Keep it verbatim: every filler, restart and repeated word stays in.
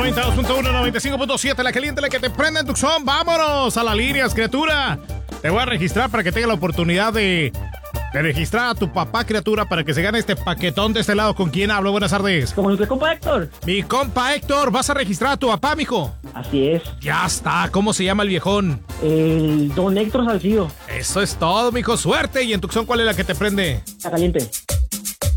noventa y dos punto uno, noventa y cinco punto siete, la caliente, la que te prende en Tucson. Vámonos a las líneas, criatura. Te voy a registrar para que tenga la oportunidad de, de registrar a tu papá, criatura, para que se gane este paquetón de este lado. ¿Con quién hablo? Buenas tardes. Como nuestro compa Héctor. Mi compa Héctor, ¿vas a registrar a tu papá, mijo? Así es. Ya está. ¿Cómo se llama el viejón? El don Héctor Salcido. Eso es todo, mijo. Suerte. ¿Y en Tucson cuál es la que te prende? La caliente.